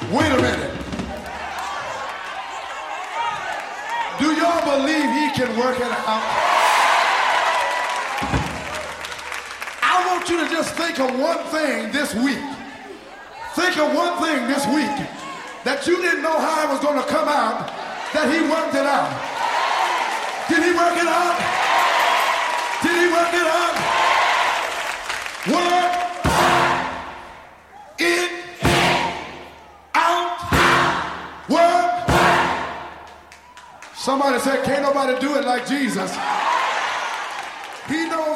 Wait a minute. Do y'all believe he can work it out? I want you to just think of one thing this week. Think of one thing this week that you didn't know how it was going to come out, that he worked it out. Did he work it out? Did he work it out? Work it out. Work. Somebody said, can't nobody do it like Jesus. He knows